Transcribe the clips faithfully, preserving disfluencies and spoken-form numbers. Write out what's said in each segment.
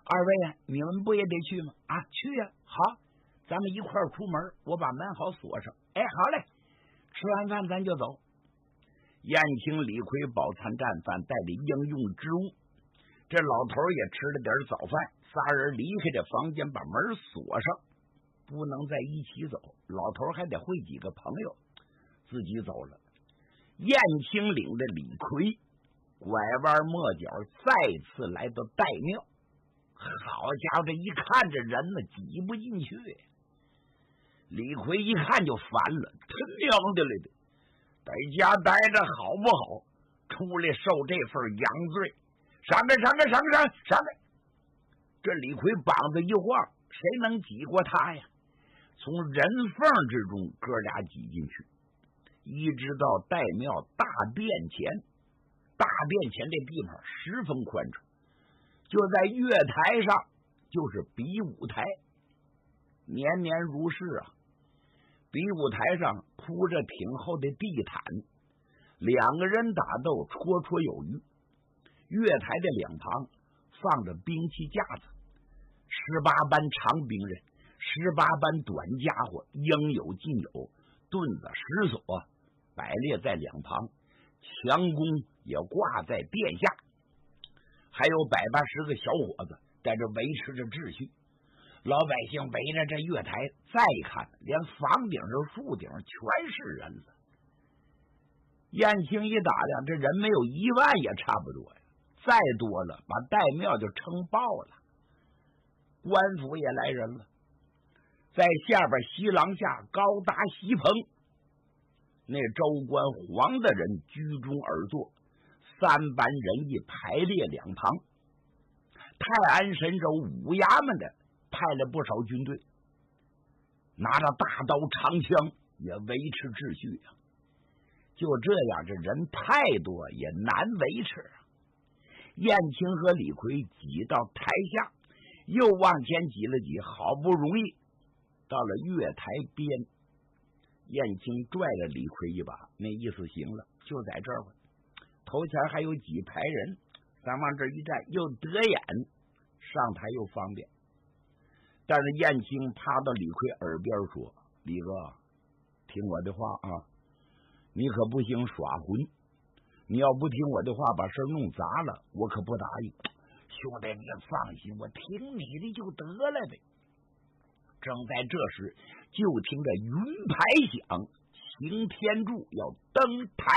二位啊，你们不也得去吗？啊，去呀、啊！好，咱们一块儿出门，我把门好锁上。哎，好嘞，吃完饭咱就走。燕青、李逵饱餐战饭，带着应用之物，这老头也吃了点早饭，仨人离开这房间，把门锁上，不能在一起走。老头还得会几个朋友，自己走了。燕青领的李逵拐弯抹角，再次来到岱庙。好家伙，这一看这人呢，挤不进去。李逵一看就烦了，他娘的了的，在家待着好不好？出来受这份洋罪，上开上开上开上开！这李逵膀子一晃，谁能挤过他呀？从人缝之中，哥俩挤进去，一直到岱庙大殿前。大殿前这地方十分宽敞，就在月台上就是比武台，年年如是啊。比武台上铺着挺厚的地毯，两个人打斗绰绰有余。月台的两旁放着兵器架子，十八般长兵刃，十八般短家伙，应有尽有，盾子石锁摆列在两旁，强弓也挂在殿下，还有百八十个小伙子在这维持着秩序。老百姓围着这月台，再一看，连房顶上树顶全是人了。燕青一打量，这人没有一万也差不多呀，再多了把岱庙就撑爆了。官府也来人了，在下边西廊下高搭席棚，那州官黄的人居中而坐，三班人一排列两旁。泰安神州五衙门的派了不少军队，拿着大刀长枪也维持秩序啊。就这样，这人太多也难维持啊。燕青和李逵挤到台下，又往前挤了挤，好不容易到了月台边。燕青拽了李逵一把，那意思行了，就在这儿吧。头前还有几排人，咱往这一站又得眼，上台又方便。但是燕青趴到李逵耳边说：“李哥，听我的话啊，你可不行耍混，你要不听我的话，把事弄砸了，我可不答应。兄弟，你放心，我听你的就得了呗。”正在这时，就听着云牌响，擎天柱要登台。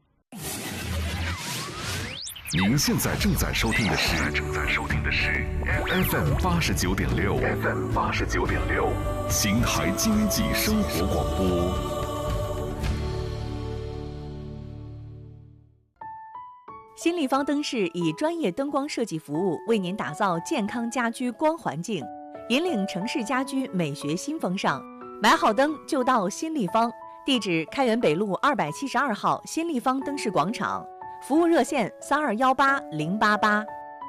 您现在正在收听的是正在收听的是 F M 八十九点六 F M 八十九点六邢台经济生活广播。 新立方灯饰以专业灯光设计服务为您打造健康家居光环境，引领城市家居美学新风尚。买好灯就到新立方，地址开元北路二百七十二号新立方灯饰广场，服务热线三二幺八零八八。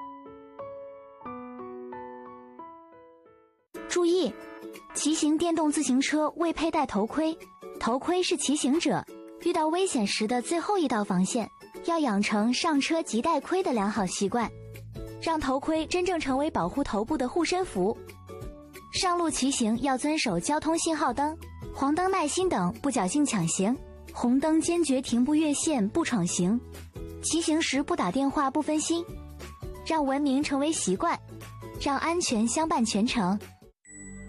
注意，骑行电动自行车未佩戴头盔，头盔是骑行者遇到危险时的最后一道防线，要养成上车即戴盔的良好习惯，让头盔真正成为保护头部的护身符。上路骑行要遵守交通信号灯、黄灯耐心等，不侥幸抢行，红灯坚决停步越线不闯行，骑行时不打电话不分心，让文明成为习惯，让安全相伴全程。